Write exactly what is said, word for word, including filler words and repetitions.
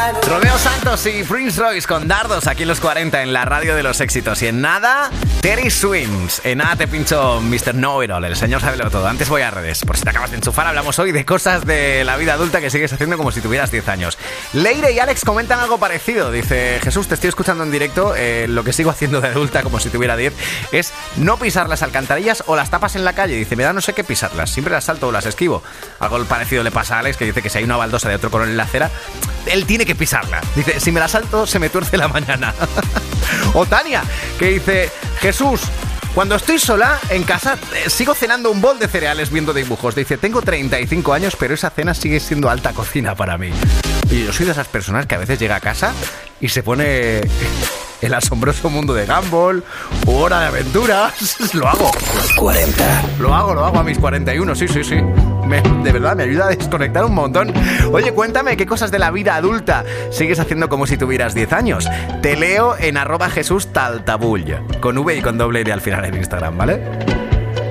Romeo Santos y Prince Royce con Dardos aquí en los cuarenta en la radio de los éxitos. Y en nada, Terry Swims. En nada te pincho mister Know-It-All, el señor sabelo todo. Antes voy a redes. Por si te acabas de enchufar, hablamos hoy de cosas de la vida adulta que sigues haciendo como si tuvieras diez años. Leire y Alex comentan algo parecido. Dice, Jesús, te estoy escuchando en directo. Eh, lo que sigo haciendo de adulta como si tuviera diez es no pisar las alcantarillas o las tapas en la calle. Dice, me da no sé qué pisarlas. Siempre las salto o las esquivo. Algo parecido le pasa a Alex, que dice que si hay una baldosa de otro color en la acera, él tiene que pisarla. Dice, si me la salto, se me tuerce la mañana. O Tania, que dice, Jesús, cuando estoy sola en casa, eh, sigo cenando un bol de cereales viendo dibujos. Dice, tengo treinta y cinco años, pero esa cena sigue siendo alta cocina para mí. Y yo soy de esas personas que a veces llega a casa y se pone el asombroso mundo de Gumball u Hora de Aventuras. Lo hago. Los cuarenta. Lo hago, lo hago a mis cuarenta y uno, sí, sí, sí. Me, de verdad, me ayuda a desconectar un montón. Oye, cuéntame, ¿qué cosas de la vida adulta sigues haciendo como si tuvieras diez años? Te leo en arroba Jesús Taltabull, con V y con doble L al final en Instagram, ¿vale?